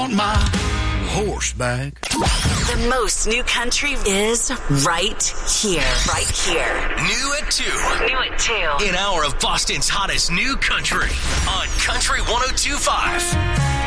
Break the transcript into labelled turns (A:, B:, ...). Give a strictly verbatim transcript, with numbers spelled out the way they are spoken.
A: want my horse back.
B: The most new country is right here. Right here.
C: New at two.
B: New at two.
C: An hour of Boston's hottest new country on Country one oh two point five.